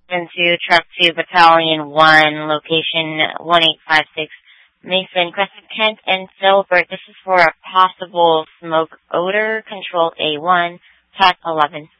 into Truck 2 Battalion 1, location 1856, Mason, Crescent, Kent, and Filbert. This is for a possible smoke odor, control A1, TAC 11.